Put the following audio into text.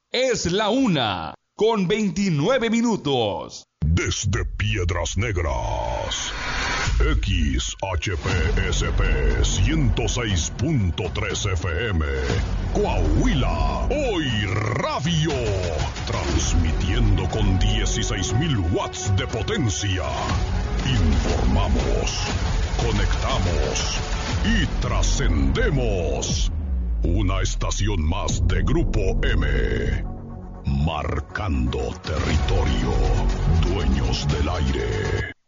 Es la 1:29. Desde Piedras Negras, XHPSP 106.3 FM, Coahuila, Hoy Radio, transmitiendo con 16,000 watts de potencia. Informamos, conectamos y trascendemos. Una estación más de Grupo M. Marcando territorio. Dueños del aire.